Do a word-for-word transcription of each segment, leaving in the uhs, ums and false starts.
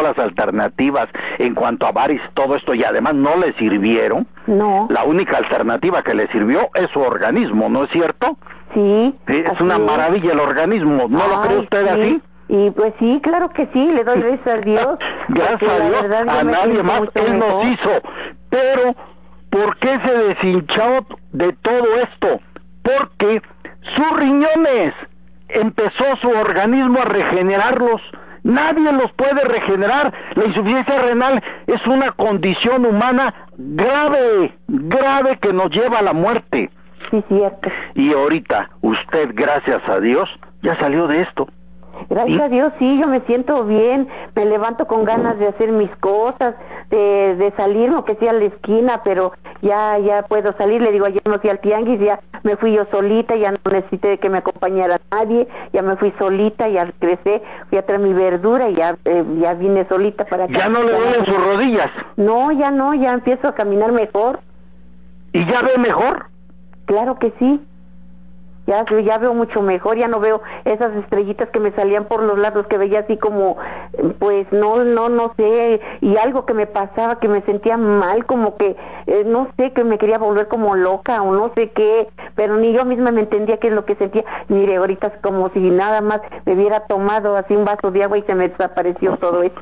las alternativas en cuanto a Baris, todo esto, y además no le sirvieron. No. La única alternativa que le sirvió es su organismo, ¿no es cierto? Sí. Sí, es una maravilla el organismo, ¿no? Ay, lo cree usted, sí. Así? Y pues sí, claro que sí, le doy gracias a Dios. Gracias a Dios, verdad, a nadie más, Él nos hizo. Pero, ¿por qué se deshinchó de todo esto? Porque sus riñones, empezó su organismo a regenerarlos. Nadie los puede regenerar. La insuficiencia renal es una condición humana grave, grave que nos lleva a la muerte. Sí, cierto. Y ahorita, usted, gracias a Dios, ya salió de esto. Gracias ¿Sí? a Dios, sí, yo me siento bien, me levanto con ganas de hacer mis cosas, de, de salir, no que sea a la esquina, pero ya ya puedo salir. Le digo, ayer me fui al tianguis, ya me fui yo solita, ya no necesité que me acompañara nadie, ya me fui solita, ya crecí, fui a traer mi verdura y ya, eh, ya vine solita para acá. ¿Ya no le duelen sus rodillas? No, ya no, ya empiezo a caminar mejor. ¿Y ya ve mejor? Claro que sí. Ya, ya veo mucho mejor, ya no veo esas estrellitas que me salían por los lados, que veía así como, pues no, no, no sé, y algo que me pasaba, que me sentía mal, como que, eh, no sé, que me quería volver como loca o no sé qué, pero ni yo misma me entendía qué es lo que sentía. Mire, ahorita es como si nada más me hubiera tomado así un vaso de agua y se me desapareció todo eso.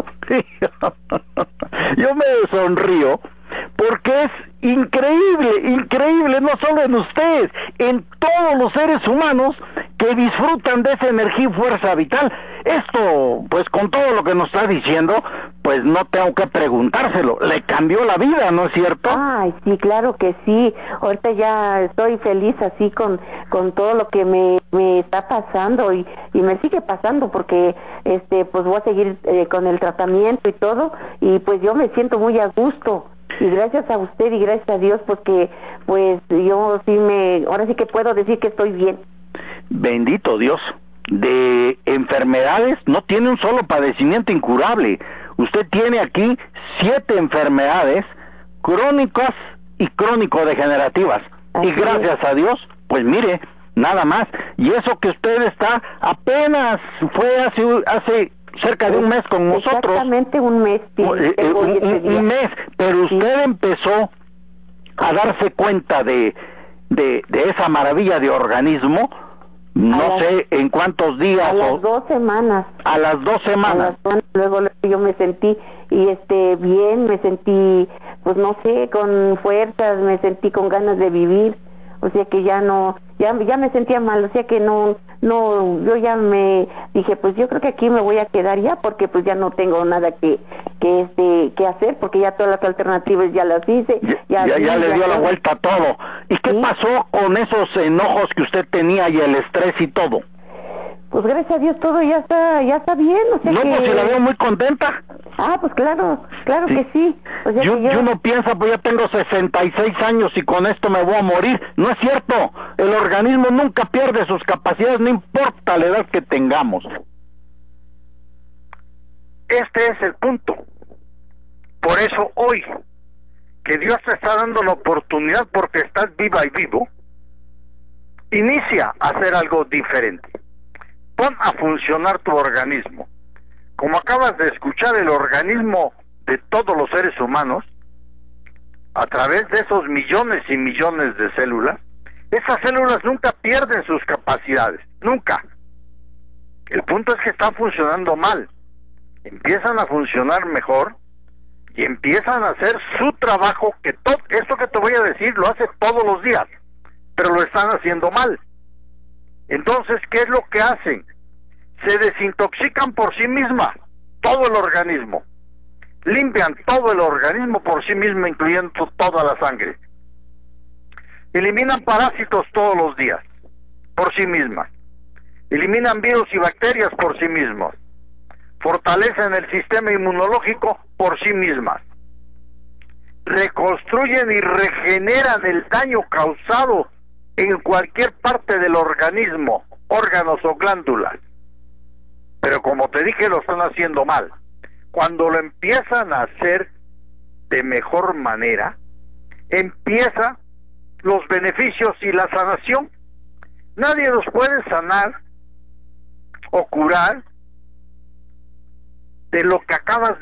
Yo me sonrío porque es increíble, increíble, no solo en ustedes, en todos los seres humanos que disfrutan de esa energía y fuerza vital. Esto, pues con todo lo que nos está diciendo, pues no tengo que preguntárselo, le cambió la vida, ¿no es cierto? Ay, sí, claro que sí. Ahorita ya estoy feliz así con con todo lo que me, me está pasando y, y me sigue pasando porque este pues voy a seguir eh, con el tratamiento y todo, y pues yo me siento muy a gusto. Y gracias a usted y gracias a Dios, porque pues yo sí me, ahora sí que puedo decir que estoy bien. Bendito Dios. De enfermedades no tiene un solo padecimiento incurable. Usted tiene aquí siete enfermedades crónicas y crónico-degenerativas. Así y gracias es. a Dios, pues mire, nada más. Y eso que usted está apenas fue hace hace cerca de un mes con nosotros. Exactamente un mes. Sí, eh, eh, un, un, un mes, pero usted sí. empezó a darse cuenta de, de, de esa maravilla de organismo, no a sé las, en cuántos días. A o, las dos semanas. A las dos semanas. A las, luego, luego yo me sentí y este bien, me sentí, pues no sé, con fuerzas, me sentí con ganas de vivir. O sea que ya no, ya ya me sentía mal, o sea que no, no, yo ya me dije, pues yo creo que aquí me voy a quedar ya, porque pues ya no tengo nada que, que este, que hacer, porque ya todas las alternativas ya las hice. Ya, ya, ya, ya le dio la vuelta a todo. ¿Y qué ¿Sí? pasó con esos enojos que usted tenía y el estrés y todo? Pues gracias a Dios todo ya está, ya está bien, o sea no, que... pues si la veo muy contenta. Ah, pues claro, claro sí. que sí. O sea yo, que yo... yo no piensa, pues ya tengo sesenta y seis años y con esto me voy a morir. No es cierto, el organismo nunca pierde sus capacidades, no importa la edad que tengamos. Este es el punto. Por eso hoy, que Dios te está dando la oportunidad porque estás viva y vivo, inicia a hacer algo diferente. Pon a funcionar tu organismo. Como acabas de escuchar, el organismo de todos los seres humanos, a través de esos millones y millones de células, esas células nunca pierden sus capacidades, nunca. El punto es que están funcionando mal. Empiezan a funcionar mejor y empiezan a hacer su trabajo, que todo esto que te voy a decir lo hace todos los días, pero lo están haciendo mal. Entonces, ¿qué es lo que hacen? Se desintoxican por sí misma, todo el organismo. Limpian todo el organismo por sí misma, incluyendo toda la sangre. Eliminan parásitos todos los días, por sí mismas. Eliminan virus y bacterias por sí mismos. Fortalecen el sistema inmunológico por sí mismas. Reconstruyen y regeneran el daño causado en cualquier parte del organismo, órganos o glándulas. Pero como te dije, lo están haciendo mal. Cuando lo empiezan a hacer de mejor manera, empieza los beneficios y la sanación. Nadie los puede sanar o curar de lo que acabas de